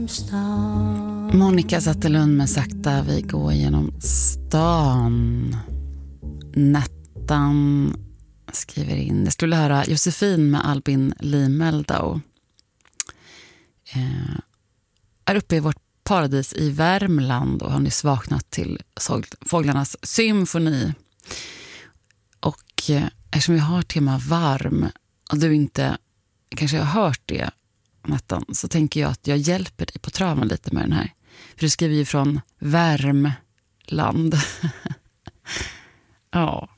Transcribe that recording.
Monica Zetterlund med Sakta vi går genom stan. Nettan skriver in. Jag skulle höra Josefin med Albin Limeldau. Är uppe i vårt paradis i Värmland och har nyss vaknat till fåglarnas symfoni. Och eftersom vi har tema varm och du inte kanske har hört det Nettan, så tänker jag att jag hjälper dig på traven lite med den här. För du skriver ju från Värmland. Ja.